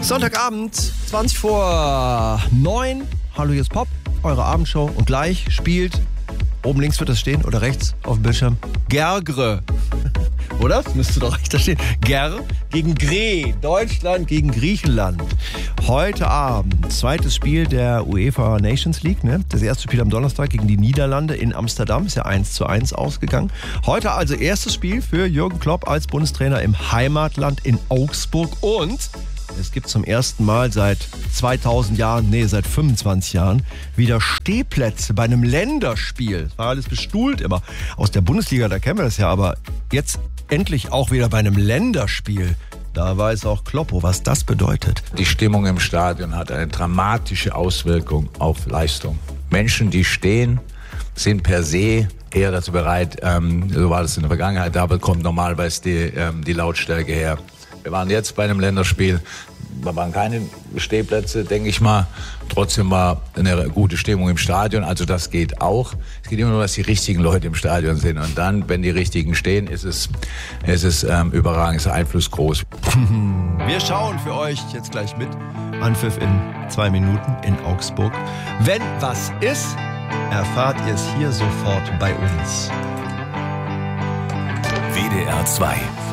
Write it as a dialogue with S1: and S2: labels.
S1: Sonntagabend, 20 vor 9. Hallo, hier ist Pop, eure Abendshow. Und gleich spielt, oben links wird das stehen oder rechts auf dem Bildschirm, Gergre. Oder? Das müsste doch rechts da stehen. Ger gegen Gre. Deutschland gegen Griechenland. Heute Abend, zweites Spiel der UEFA Nations League. Ne? Das erste Spiel am Donnerstag gegen die Niederlande in Amsterdam. Ist ja 1:1 ausgegangen. Heute also erstes Spiel für Jürgen Klopp als Bundestrainer im Heimatland in Augsburg. Und es gibt zum ersten Mal seit 2000 Jahren, seit 25 Jahren, wieder Stehplätze bei einem Länderspiel. Das war alles bestuhlt immer. Aus der Bundesliga, da kennen wir das ja, aber jetzt endlich auch wieder bei einem Länderspiel. Da weiß auch Kloppo, was das bedeutet.
S2: Die Stimmung im Stadion hat eine dramatische Auswirkung auf Leistung. Menschen, die stehen, sind per se eher dazu bereit, so war das in der Vergangenheit, da kommt normalerweise die Lautstärke her. Wir waren jetzt bei einem Länderspiel, da waren keine Stehplätze, denke ich mal. Trotzdem war eine gute Stimmung im Stadion, also das geht auch. Es geht immer nur, dass die richtigen Leute im Stadion sind. Und dann, wenn die richtigen stehen, ist es überragend, ist der Einfluss groß.
S1: Wir schauen für euch jetzt gleich mit. Anpfiff in 2 Minuten in Augsburg. Wenn was ist, erfahrt ihr es hier sofort bei uns.
S3: WDR 2